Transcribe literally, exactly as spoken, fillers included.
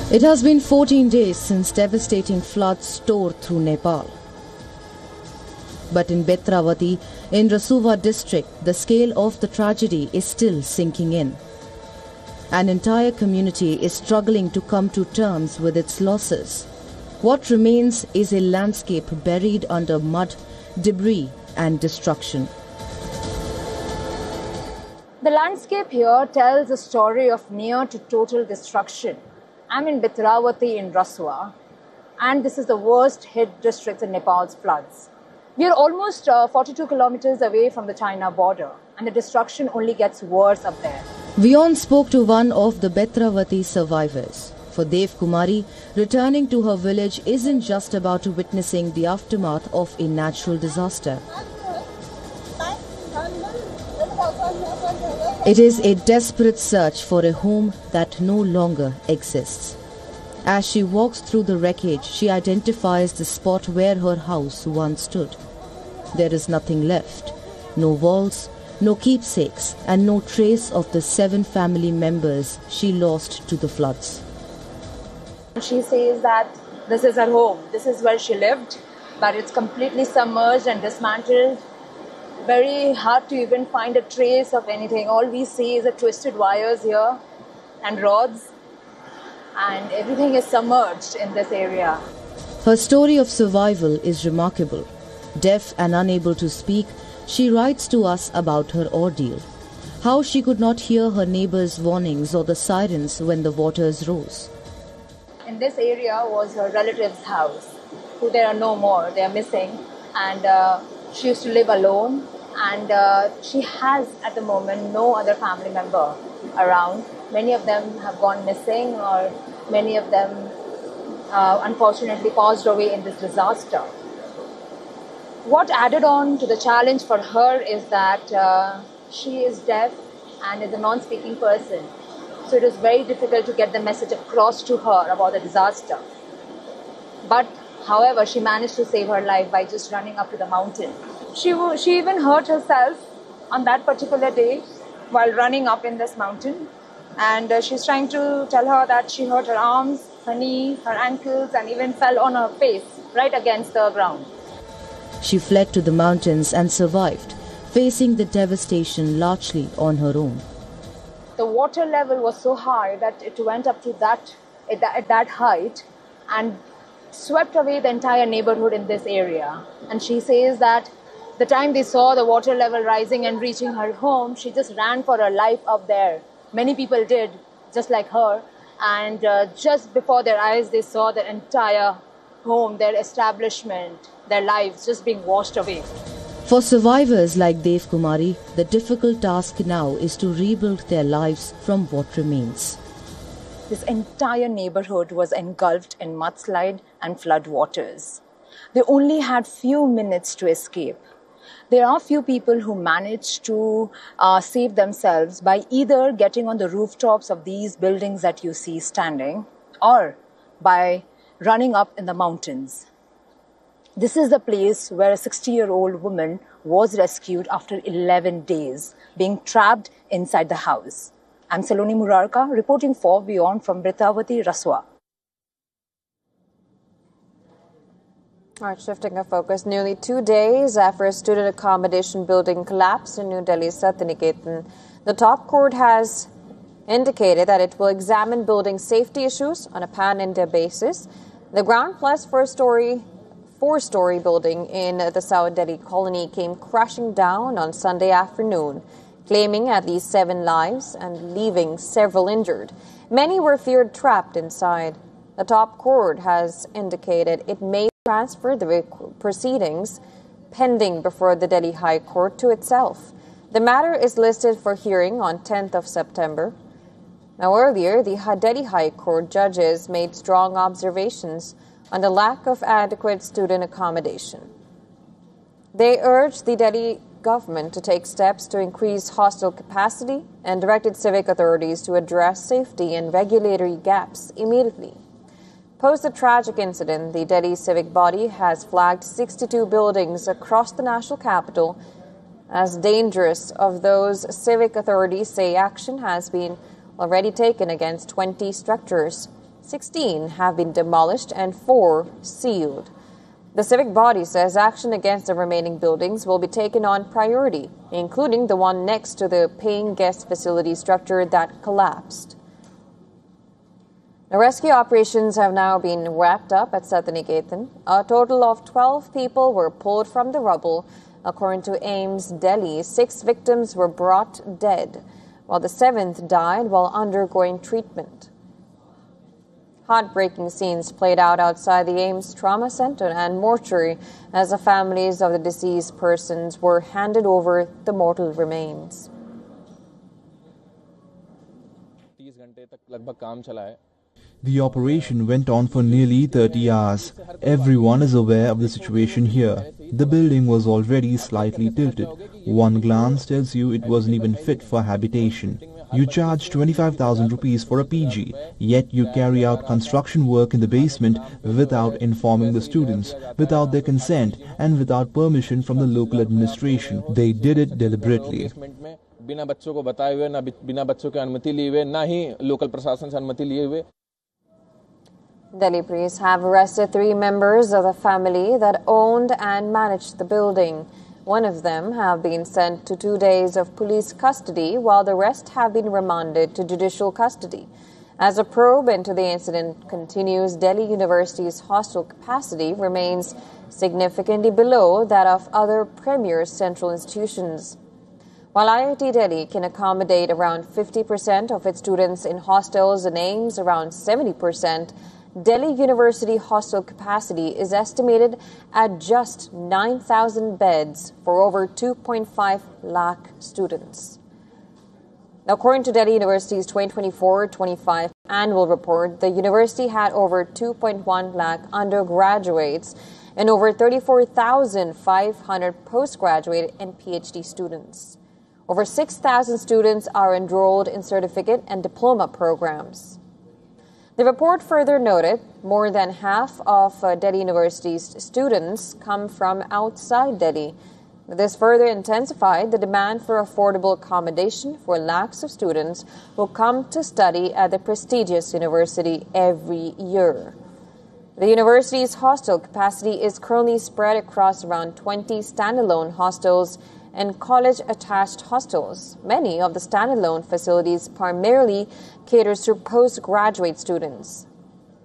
It has been fourteen days since devastating floods tore through Nepal. But in Betravati, in Rasuwa district, the scale of the tragedy is still sinking in. An entire community is struggling to come to terms with its losses. What remains is a landscape buried under mud, debris and destruction. The landscape here tells a story of near to total destruction. I'm in Betravati in Rasuwa, and this is the worst hit district in Nepal's floods. We are almost uh, forty-two kilometers away from the China border, and the destruction only gets worse up there. Vion spoke to one of the Betravati survivors. For Dev Kumari, returning to her village isn't just about witnessing the aftermath of a natural disaster. It is a desperate search for a home that no longer exists. As she walks through the wreckage, she identifies the spot where her house once stood. There is nothing left. No walls, no keepsakes, and no trace of the seven family members she lost to the floods. She says that this is her home, this is where she lived, but it's completely submerged and dismantled. Very hard to even find a trace of anything. All we see is the twisted wires here and rods, and everything is submerged in this area. Her story of survival is remarkable. Deaf and unable to speak, she writes to us about her ordeal. How she could not hear her neighbors' warnings or the sirens when the waters rose. In this area was her relative's house, who there are no more, they are missing, and uh, she used to live alone, and uh, she has at the moment no other family member around. Many of them have gone missing, or many of them uh, unfortunately passed away in this disaster. What added on to the challenge for her is that uh, she is deaf and is a non-speaking person. So it is very difficult to get the message across to her about the disaster. But however, she managed to save her life by just running up to the mountain. She, she even hurt herself on that particular day while running up in this mountain. And uh, she's trying to tell her that she hurt her arms, her knees, her ankles, and even fell on her face right against the ground. She fled to the mountains and survived, facing the devastation largely on her own. The water level was so high that it went up to that, at that, at that height and swept away the entire neighborhood in this area. And she says that the time they saw the water level rising and reaching her home, she just ran for her life up there. Many people did, just like her. And uh, just before their eyes, they saw the entire home, their establishment, their lives just being washed away. For survivors like Dev Kumari, the difficult task now is to rebuild their lives from what remains. This entire neighborhood was engulfed in mudslide and flood waters. They only had few minutes to escape. There are few people who managed to uh, save themselves by either getting on the rooftops of these buildings that you see standing, or by running up in the mountains. This is the place where a sixty-year-old woman was rescued after eleven days, being trapped inside the house. I'm Saloni Murarka, reporting for Beyond from Betravati, Rasuwa. All right, shifting our focus, nearly two days after a student accommodation building collapsed in New Delhi's Satyaniketan, the top court has indicated that it will examine building safety issues on a pan-India basis. The ground plus first story four-story building in the South Delhi colony came crashing down on Sunday afternoon, claiming at least seven lives and leaving several injured. Many were feared trapped inside. The top court has indicated it may transfer the proceedings pending before the Delhi High Court to itself. The matter is listed for hearing on tenth of September. Now, earlier, the Delhi High Court judges made strong observations on the lack of adequate student accommodation. They urged the Delhi government to take steps to increase hostel capacity and directed civic authorities to address safety and regulatory gaps immediately. Post the tragic incident, the Delhi civic body has flagged sixty-two buildings across the national capital as dangerous. Of those, civic authorities say action has been already taken against twenty structures. sixteen have been demolished and four sealed. The civic body says action against the remaining buildings will be taken on priority, including the one next to the paying guest facility structure that collapsed. The rescue operations have now been wrapped up at Satiniketan. A total of twelve people were pulled from the rubble. According to AIIMS Delhi, six victims were brought dead, while the seventh died while undergoing treatment. Heartbreaking scenes played out outside the AIIMS Trauma Center and mortuary as the families of the deceased persons were handed over the mortal remains. The operation went on for nearly thirty hours. Everyone is aware of the situation here. The building was already slightly tilted. One glance tells you it wasn't even fit for habitation. You charge twenty-five thousand rupees for a P G, yet you carry out construction work in the basement without informing the students, without their consent and without permission from the local administration. They did it deliberately. बिना बच्चों को बताए हुए ना बिना बच्चों की अनुमति लिए हुए ना ही लोकल प्रशासन से अनुमति लिए हुए. Delhi police have arrested three members of the family that owned and managed the building. One of them have been sent to two days of police custody, while the rest have been remanded to judicial custody. As a probe into the incident continues, Delhi University's hostel capacity remains significantly below that of other premier central institutions. While I I T Delhi can accommodate around fifty percent of its students in hostels and AIIMS around seventy percent, Delhi University hostel capacity is estimated at just nine thousand beds for over two point five lakh students. According to Delhi University's twenty twenty-four twenty-five annual report, the university had over two point one lakh undergraduates and over thirty-four thousand five hundred postgraduate and PhD students. Over six thousand students are enrolled in certificate and diploma programs. The report further noted more than half of uh, Delhi University's students come from outside Delhi. This further intensified the demand for affordable accommodation for lakhs of students who come to study at the prestigious university every year. The university's hostel capacity is currently spread across around twenty standalone hostels and college-attached hostels. Many of the standalone facilities primarily caters to postgraduate students.